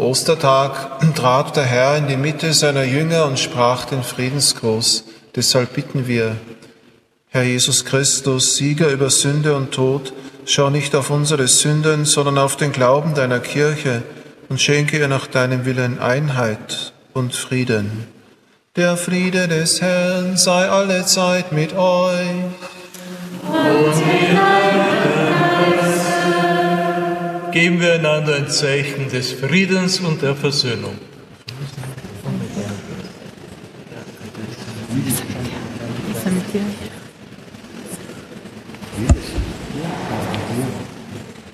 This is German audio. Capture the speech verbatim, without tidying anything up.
Ostertag trat der Herr in die Mitte seiner Jünger und sprach den Friedensgruß. Deshalb bitten wir, Herr Jesus Christus, Sieger über Sünde und Tod, schau nicht auf unsere Sünden, sondern auf den Glauben deiner Kirche und schenke ihr nach deinem Willen Einheit und Frieden. Der Friede des Herrn sei allezeit mit euch. Und mit deinem Geist. Geben wir einander ein Zeichen des Friedens und der Versöhnung. Was mit dir?